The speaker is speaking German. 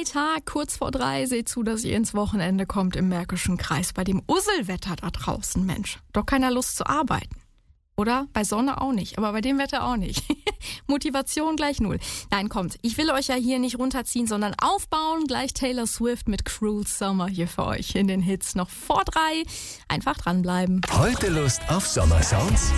Freitag, kurz vor 3. Seht zu, dass ihr ins Wochenende kommt im Märkischen Kreis. Bei dem Usselwetter da draußen, Mensch. Doch keiner Lust zu arbeiten. Oder? Bei Sonne auch nicht, aber bei dem Wetter auch nicht. Motivation gleich 0. Nein, kommt. Ich will euch ja hier nicht runterziehen, sondern aufbauen. Gleich Taylor Swift mit Cruel Summer hier für euch in den Hits noch vor 3. Einfach dranbleiben. Heute Lust auf Sommersounds?